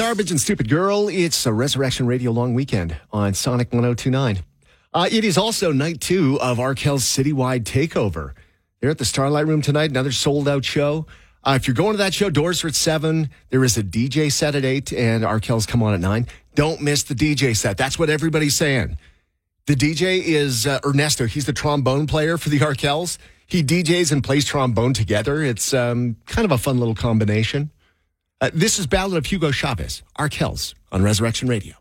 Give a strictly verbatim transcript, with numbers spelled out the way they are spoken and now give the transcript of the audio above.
Garbage and Stupid Girl. It's a Resurrection Radio long weekend on Sonic one oh two point nine. Uh, it is also night two of Arkel's citywide takeover. They're at the Starlight Room tonight, another sold-out show. Uh, if you're going to that show, doors are at seven. There is a D J set at eight, and Arkel's come on at nine. Don't miss the D J set. That's what everybody's saying. The D J is uh, Ernesto. He's the trombone player for the Arkels. He D Js and plays trombone together. It's um, kind of a fun little combination. Uh, this is Ballad of Hugo Chavez, Arkels on Resurrection Radio.